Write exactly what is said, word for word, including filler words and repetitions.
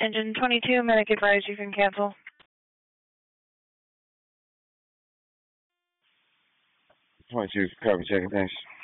Engine twenty-two, medic advised you can cancel. twenty-two, copy, checking, thanks.